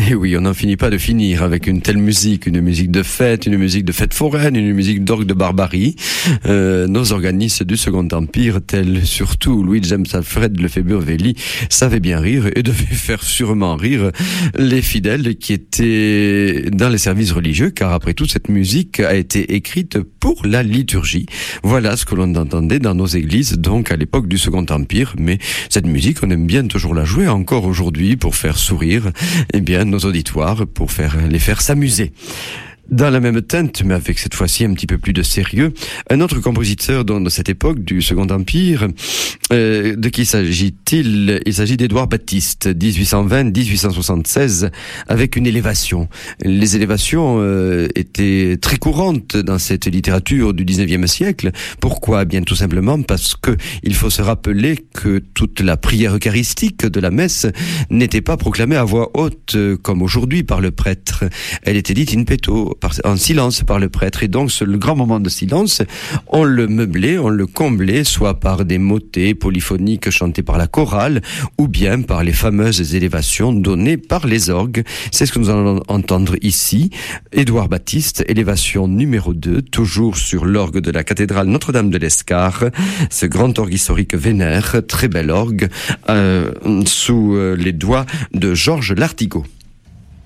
Et oui, on n'en finit pas de finir avec une telle musique, une musique de fête foraine, une musique d'orgue de barbarie. Nos organistes du Second Empire, tels surtout Louis James Alfred Lefebvre-Wely, savaient bien rire et devaient faire sûrement rire les fidèles qui étaient dans les services religieux, car après tout, cette musique a été écrite pour la liturgie. Voilà ce que l'on entendait dans nos églises, donc à l'époque du Second Empire, mais cette musique, on aime bien toujours la jouer encore aujourd'hui pour faire sourire, nos auditoires, pour les faire s'amuser. Dans la même teinte, mais avec cette fois-ci un petit peu plus de sérieux, un autre compositeur de cette époque du Second Empire, de qui s'agit-il ? Il s'agit d'Édouard Baptiste, 1820-1876, avec une élévation. Les élévations étaient très courantes dans cette littérature du 19e siècle. Pourquoi ? Bien tout simplement parce que il faut se rappeler que toute la prière eucharistique de la messe n'était pas proclamée à voix haute comme aujourd'hui par le prêtre. Elle était dite in petto, en silence par le prêtre, et donc le grand moment de silence, on le meublait, on le comblait, soit par des motets polyphoniques chantés par la chorale, ou bien par les fameuses élévations données par les orgues. C'est ce que nous allons entendre ici. Édouard Baptiste, élévation numéro 2, toujours sur l'orgue de la cathédrale Notre-Dame de l'Escar, ce grand orgue historique vénère, très bel orgue, sous les doigts de Georges Lartigot.